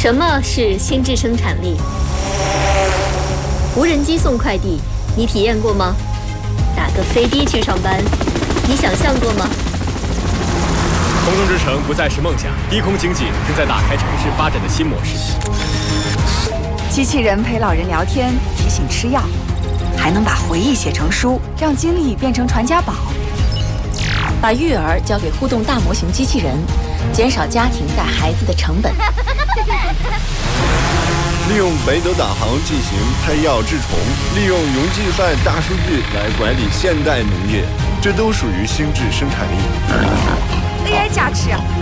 什么是心智生产力？无人机送快递，你体验过吗？打个飞的去上班，你想象过吗？ 空中之城不再是梦想，低空经济正在打开城市发展的新模式。 机器人陪老人聊天，提醒吃药，还能把回忆写成书，让经历变成传家宝。 把育儿交给互动大模型机器人，减少家庭带孩子的成本。 利用北斗导航进行配药治虫，利用云计算大数据来管理现代农业，这都属于心智生产力。 AI 加持。